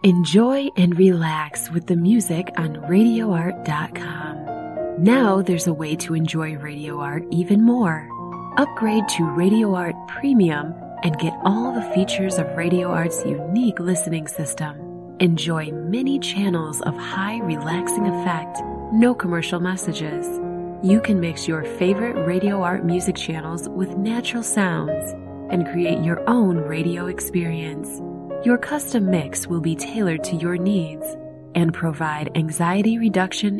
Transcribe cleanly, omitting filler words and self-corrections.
Enjoy and relax with the music on RadioArt.com. Now there's a way to enjoy Radio Art even more. Upgrade to Radio Art Premium and get all the features of Radio Art's unique listening system. Enjoy many channels of high relaxing effect, no commercial messages. You can mix your favorite Radio Art music channels with natural sounds and create your own radio experience. Your custom mix will be tailored to your needs and provide anxiety reduction